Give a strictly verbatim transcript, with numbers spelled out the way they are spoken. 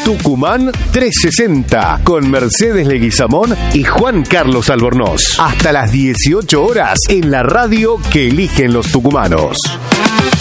Tucumán trescientos sesenta con Mercedes Leguizamón y Juan Carlos Albornoz. Hasta las dieciocho horas en la radio que eligen los tucumanos.